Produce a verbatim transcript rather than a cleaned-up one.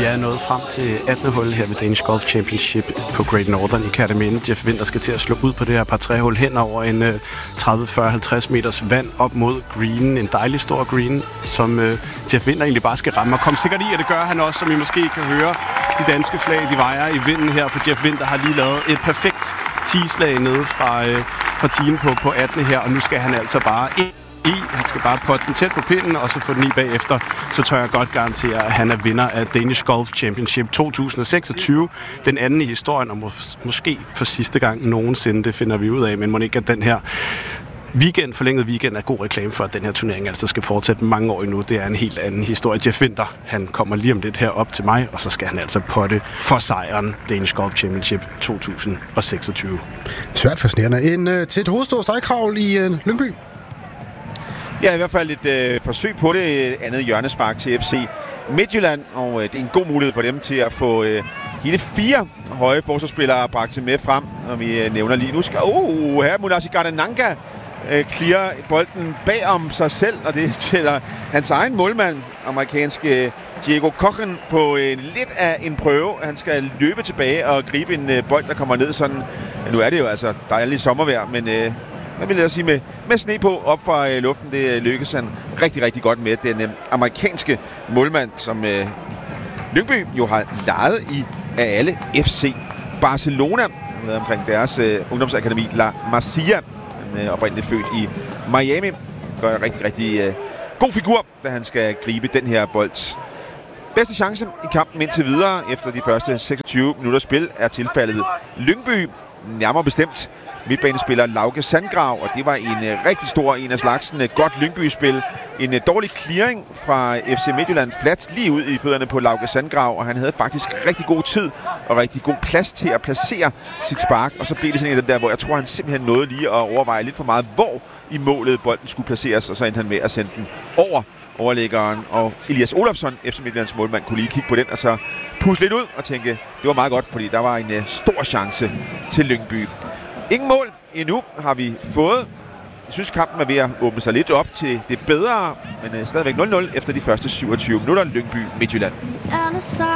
Vi er nået frem til attende hul her ved Danish Golf Championship på Great Northern i Kerteminde. Jeff Winther skal til at slå ud på det her par tre hul hen over en uh, tredive, fyrre, halvtreds meters vand op mod greenen. En dejlig stor green, som uh, Jeff Winther egentlig bare skal ramme. Og kom sikkert i, at det gør han også, som I måske kan høre. De danske flag, de vejer i vinden her, for Jeff Winther har lige lavet et perfekt tee-slag nede fra, uh, fra team på, på attende her. Og nu skal han altså bare ind i. Han skal bare potte den tæt på pinden, og så få den i bagefter. Så tør jeg godt garantere, at han er vinder af Danish Golf Championship to tusind og seksogtyve. Den anden i historien, og mås- måske for sidste gang nogensinde, det finder vi ud af. Men må ikke, at den her weekend, forlænget weekend, er god reklame for, at den her turnering altså skal fortsætte mange år endnu. Det er en helt anden historie. Jeff Winther, han kommer lige om lidt her op til mig, og så skal han altså potte for sejren Danish Golf Championship to tusind og seksogtyve. Svært fascinerende. En, uh, til et hovedstået stregkravl i uh, Lyngby. Ja, i hvert fald et øh, forsøg på det. andet hjørnespark til F C Midtjylland, og øh, det er en god mulighed for dem til at få øh, hele fire høje forsvarsspillere bragt til med frem. Og vi øh, nævner lige nu, skal uh, her Munasi Gardenanka øh, clear bolden bag om sig selv, og det tæller hans egen målmand, amerikanske Diego Cochen, på øh, lidt af en prøve. Han skal løbe tilbage og gribe en øh, bold, der kommer ned sådan. Nu er det jo altså dejligt sommervejr, men øh, jeg vil sige med, med sne på op fra øh, luften. Det lykkes han rigtig, rigtig godt med. Den øh, amerikanske målmand, som øh, Lyngby jo har lejet i af alle F C Barcelona. Han har omkring deres øh, ungdomsakademi La Masia. Han er øh, oprindeligt født i Miami. Gør en rigtig, rigtig øh, god figur, da han skal gribe den her bold. Bedste chance i kampen indtil videre efter de første seksogtyve minutter spil er tilfældet Lyngby. Nærmere bestemt midtbanespiller Lauke Sandgrav, og det var en uh, rigtig stor en af slagsen. Uh, godt Lyngby-spil. En uh, dårlig clearing fra F C Midtjylland, flat lige ud i fødderne på Lauke Sandgrav, og han havde faktisk rigtig god tid og rigtig god plads til at placere sit spark, og så blev det sådan en af dem der, hvor jeg tror, han simpelthen nåede lige at overveje lidt for meget, hvor i målet bolden skulle placeres, og så endte han med at sende den over overlæggeren, og Elias Olofsson, F C Midtjyllands målmand, kunne lige kigge på den og så puste lidt ud og tænke, det var meget godt, fordi der var en uh, stor chance til Lyngby. Ingen mål endnu har vi fået. Jeg synes, kampen er ved at åbne sig lidt op til det bedre, men uh, stadigvæk nul nul efter de første syvogtyve minutter. Lyngby Midtjylland.